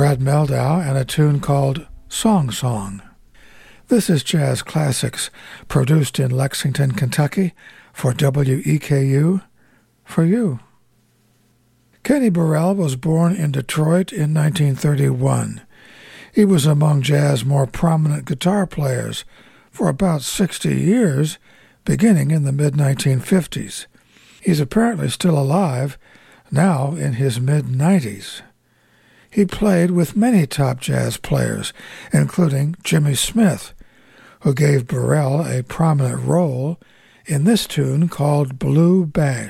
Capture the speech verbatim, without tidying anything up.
Brad Mehldau and a tune called Song Song. This is Jazz Classics, produced in Lexington, Kentucky, for W E K U, for you. Kenny Burrell was born in Detroit in nineteen thirty-one. He was among jazz's more prominent guitar players for about sixty years, beginning in the mid nineteen fifties. He's apparently still alive, now in his mid nineties. He played with many top jazz players, including Jimmy Smith, who gave Burrell a prominent role in this tune called Blue Bass.